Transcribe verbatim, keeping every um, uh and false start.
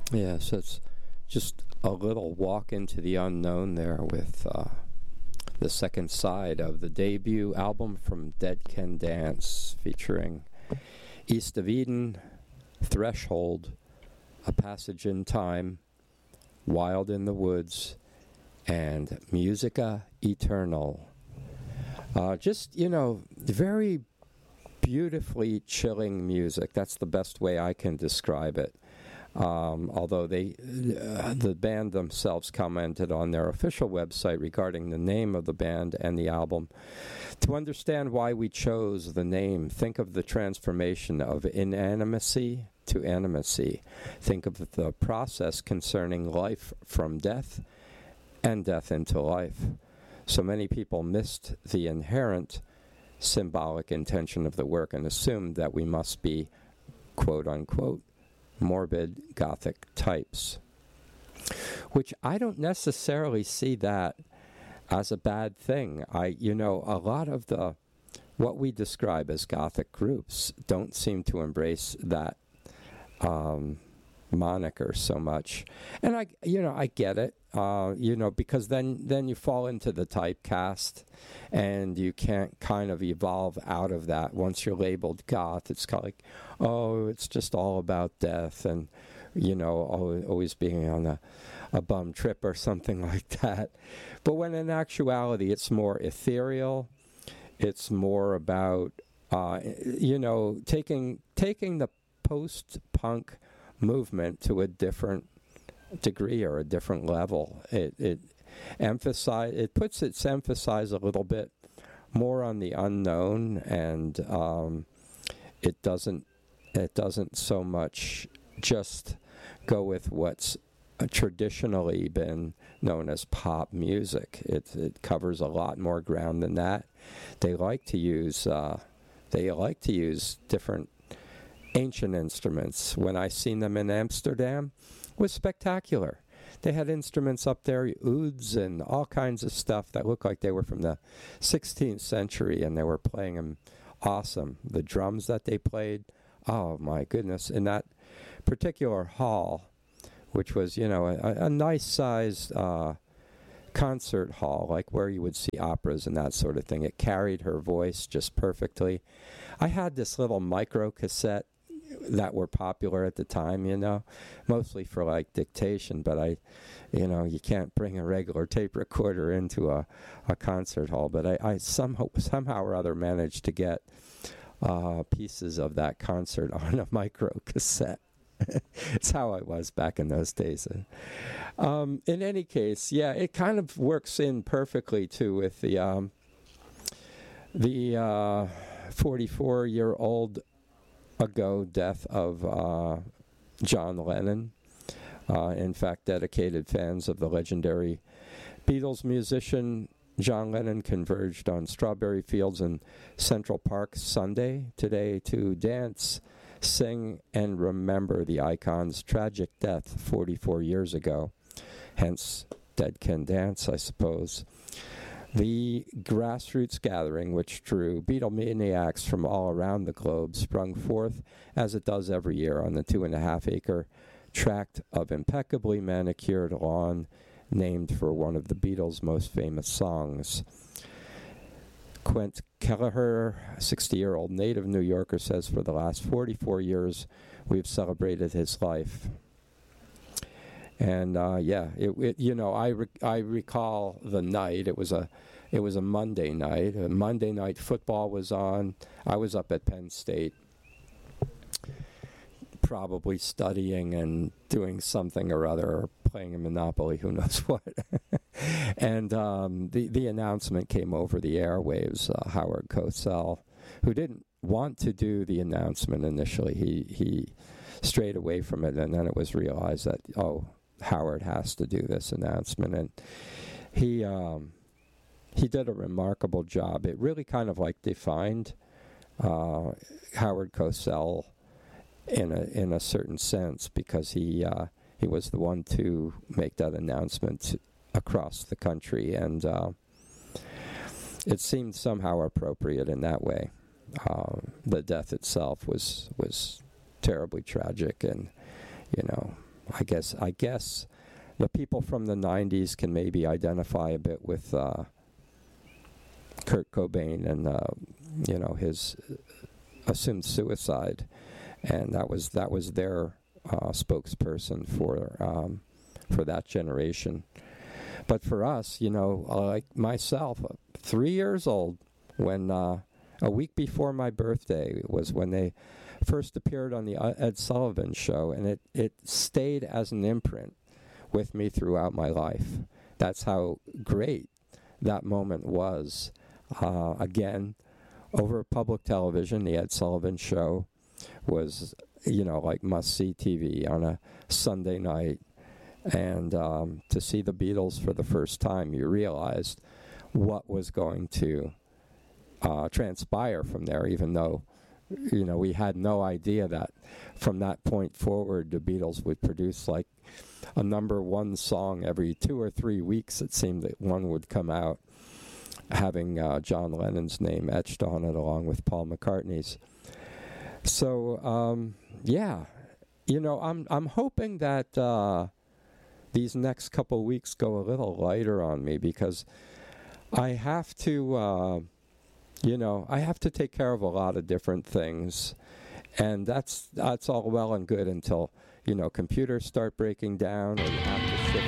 Yeah, so it's just a little walk into the unknown there with uh, the second side of the debut album from Dead Can Dance, featuring East of Eden, Threshold, A Passage in Time, Wild in the Woods, and Musica Eternal. Uh, just, you know, very beautifully chilling music. That's the best way I can describe it. Um, although they, uh, the band themselves commented on their official website regarding the name of the band and the album. To understand why we chose the name, think of the transformation of inanimacy to animacy. Think of the process concerning life from death and death into life. So many people missed the inherent symbolic intention of the work and assumed that we must be, quote unquote, morbid Gothic types, which I don't necessarily see that as a bad thing. I, you know, a lot of the, what we describe as Gothic groups don't seem to embrace that um, moniker so much. And I, you know, I get it, uh, you know, because then, then you fall into the typecast and you can't kind of evolve out of that. Once you're labeled goth, it's kind of like, oh, it's just all about death and, you know, always being on a, a bum trip or something like that. But when in actuality, it's more ethereal. It's more about, uh, you know, taking taking the post-punk movement to a different degree or a different level. It it emphasize it puts its emphasis a little bit more on the unknown, and um, it doesn't it doesn't so much just go with what's traditionally been known as pop music. It it covers a lot more ground than that. They like to use uh, they like to use different ancient instruments. When I seen them in Amsterdam, it was spectacular. They had instruments up there, ouds and all kinds of stuff that looked like they were from the sixteenth century, and they were playing them awesome. The drums that they played, oh my goodness. In that particular hall, which was, you know, a, a nice sized uh, concert hall, like where you would see operas and that sort of thing. It carried her voice just perfectly. I had this little micro cassette that were popular at the time, you know, mostly for like dictation, but I, you know, you can't bring a regular tape recorder into a, a concert hall, but I, I somehow, somehow or other managed to get uh, pieces of that concert on a micro cassette. It's how I was back in those days. Um, in any case, yeah, it kind of works in perfectly too with the um, the uh, forty-four-year-old ago death of uh, John Lennon. Uh, in fact, dedicated fans of the legendary Beatles musician John Lennon converged on Strawberry Fields in Central Park Sunday today to dance, sing, and remember the icon's tragic death forty-four years ago. Hence, Dead Can Dance, I suppose. The grassroots gathering, which drew Beatlemaniacs from all around the globe, sprung forth, as it does every year, on the two-and-a-half-acre tract of impeccably manicured lawn named for one of the Beatles' most famous songs. Quint Kelleher, a sixty-year-old native New Yorker, says, for the last forty-four years, we've celebrated his life. And uh, yeah, it, it, you know, I re- I recall the night. It was a it was a Monday night. A Monday night football was on. I was up at Penn State, probably studying and doing something or other, or playing a Monopoly, who knows what. And um, the the announcement came over the airwaves. Uh, Howard Cosell, who didn't want to do the announcement initially, he he strayed away from it, and then it was realized that, oh, Howard has to do this announcement, and he um, he did a remarkable job. It really kind of like defined uh, Howard Cosell in a in a certain sense, because he uh, he was the one to make that announcement across the country, and uh, it seemed somehow appropriate in that way. Uh, the death itself was was terribly tragic, and you know, I guess I guess the people from the nineties can maybe identify a bit with uh, Kurt Cobain and uh, you know his assumed suicide, and that was that was their uh, spokesperson for um, for that generation. But for us, you know, like myself, three years old, when uh, a week before my birthday was when they first appeared on the Ed Sullivan Show, and it, it stayed as an imprint with me throughout my life. That's how great that moment was. Uh, again, over public television, the Ed Sullivan Show was, you know, like must-see T V on a Sunday night. And um, to see the Beatles for the first time, you realized what was going to uh, transpire from there, even though, you know, we had no idea that from that point forward, the Beatles would produce like a number one song every two or three weeks. It seemed that one would come out having uh, John Lennon's name etched on it along with Paul McCartney's. So, um, yeah, you know, I'm I'm hoping that uh, these next couple weeks go a little lighter on me, because I have to, uh, you know, I have to take care of a lot of different things, and that's that's all well and good until, you know, computers start breaking down, or you have